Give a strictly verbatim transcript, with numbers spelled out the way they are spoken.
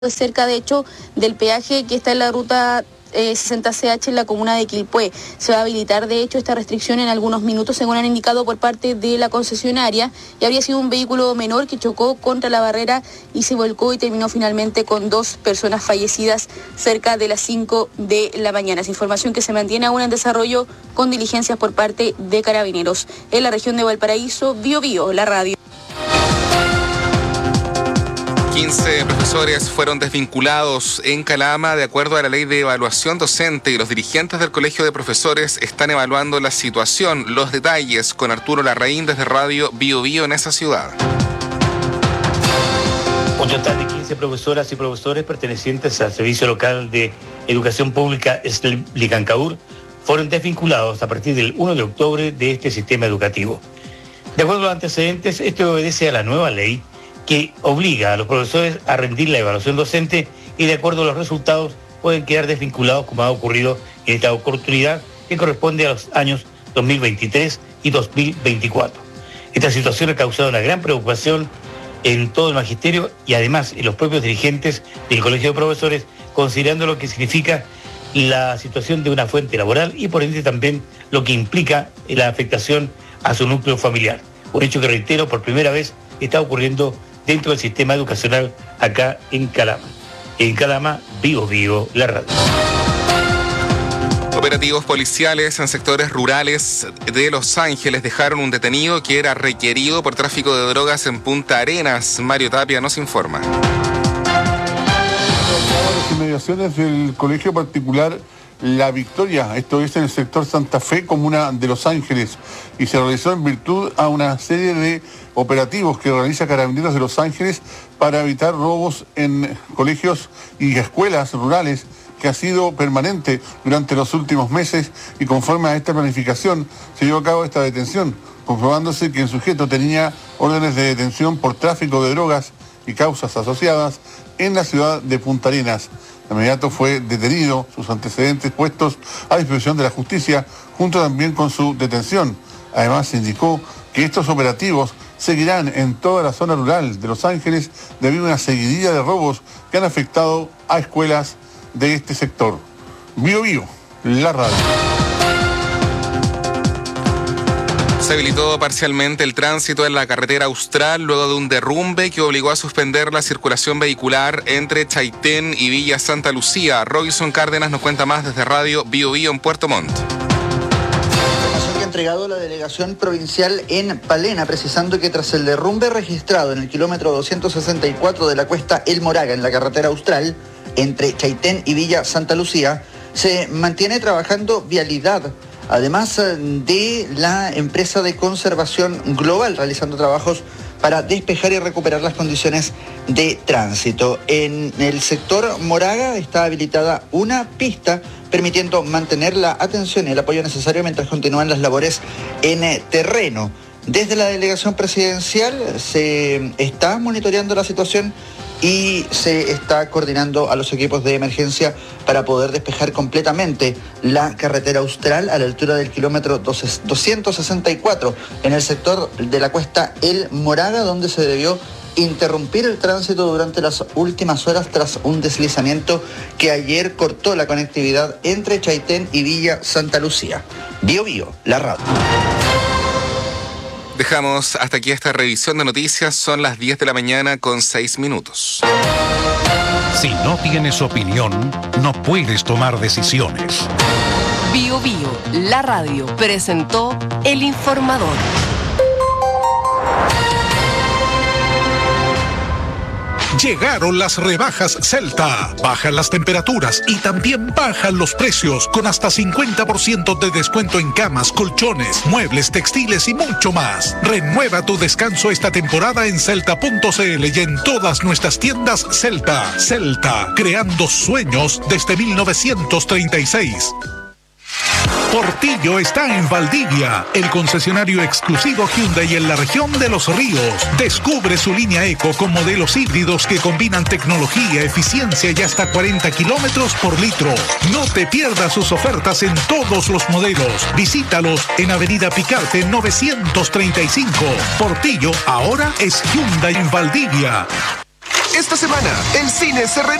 cerca de hecho del peaje que está en la ruta eh, sesenta C H en la comuna de Quilpué. Se va a habilitar de hecho esta restricción en algunos minutos, según han indicado por parte de la concesionaria, y habría sido un vehículo menor que chocó contra la barrera y se volcó y terminó finalmente con dos personas fallecidas cerca de las cinco de la mañana. Es información que se mantiene aún en desarrollo con diligencias por parte de Carabineros. En la región de Valparaíso, Bio Bio, la radio. quince profesores fueron desvinculados en Calama de acuerdo a la ley de evaluación docente y los dirigentes del Colegio de Profesores están evaluando la situación. Los detalles con Arturo Larraín desde Radio Bio Bio en esa ciudad. Un total de quince profesoras y profesores pertenecientes al Servicio Local de Educación Pública Licancaur fueron desvinculados a partir del primero de octubre de este sistema educativo. De acuerdo a los antecedentes, esto obedece a la nueva ley que obliga a los profesores a rendir la evaluación docente y de acuerdo a los resultados pueden quedar desvinculados, como ha ocurrido en esta oportunidad que corresponde a los años dos mil veintitrés y dos mil veinticuatro. Esta situación ha causado una gran preocupación en todo el magisterio y además en los propios dirigentes del Colegio de Profesores, considerando lo que significa la situación de una fuente laboral y por ende también lo que implica la afectación a su núcleo familiar. Un hecho que, reitero, por primera vez está ocurriendo dentro del sistema educacional acá en Calama. En Calama, Bio Bio, la radio. Operativos policiales en sectores rurales de Los Ángeles dejaron un detenido que era requerido por tráfico de drogas en Punta Arenas. Mario Tapia nos informa. Las inmediaciones del colegio particular La Victoria, esto es en el sector Santa Fe, comuna de Los Ángeles, y se realizó en virtud a una serie de operativos que realiza Carabineros de Los Ángeles para evitar robos en colegios y escuelas rurales, que ha sido permanente durante los últimos meses, y conforme a esta planificación se llevó a cabo esta detención, comprobándose que el sujeto tenía órdenes de detención por tráfico de drogas y causas asociadas en la ciudad de Punta Arenas. De inmediato fue detenido, sus antecedentes puestos a disposición de la justicia, junto también con su detención. Además se indicó que estos operativos seguirán en toda la zona rural de Los Ángeles debido a una seguidilla de robos que han afectado a escuelas de este sector. Bio Bio, la radio. Se habilitó parcialmente el tránsito en la carretera Austral luego de un derrumbe que obligó a suspender la circulación vehicular entre Chaitén y Villa Santa Lucía. Robinson Cárdenas nos cuenta más desde Radio Bio Bio en Puerto Montt. Entregado la delegación provincial en Palena, precisando que tras el derrumbe registrado en el kilómetro doscientos sesenta y cuatro de la cuesta El Moraga en la carretera Austral, entre Chaitén y Villa Santa Lucía, se mantiene trabajando vialidad, además de la empresa de conservación global realizando trabajos para despejar y recuperar las condiciones de tránsito. En el sector Moraga está habilitada una pista permitiendo mantener la atención y el apoyo necesario mientras continúan las labores en terreno. Desde la delegación presidencial se está monitoreando la situación y se está coordinando a los equipos de emergencia para poder despejar completamente la carretera Austral a la altura del kilómetro doscientos sesenta y cuatro en el sector de la cuesta El Moraga, donde se debió interrumpir el tránsito durante las últimas horas tras un deslizamiento que ayer cortó la conectividad entre Chaitén y Villa Santa Lucía. Bio Bio, la radio. Dejamos hasta aquí esta revisión de noticias. Son las diez de la mañana con seis minutos. Si no tienes opinión, no puedes tomar decisiones. Bio Bio, la radio, presentó El Informador. Llegaron las rebajas Celta. Bajan las temperaturas y también bajan los precios con hasta cincuenta por ciento de descuento en camas, colchones, muebles, textiles y mucho más. Renueva tu descanso esta temporada en celta punto c l y en todas nuestras tiendas Celta. Celta, creando sueños desde mil novecientos treinta y seis. Portillo está en Valdivia, el concesionario exclusivo Hyundai en la región de Los Ríos. Descubre su línea Eco con modelos híbridos que combinan tecnología, eficiencia y hasta cuarenta kilómetros por litro. No te pierdas sus ofertas en todos los modelos. Visítalos en Avenida Picarte novecientos treinta y cinco. Portillo ahora es Hyundai en Valdivia. Esta semana, el cine se renueva.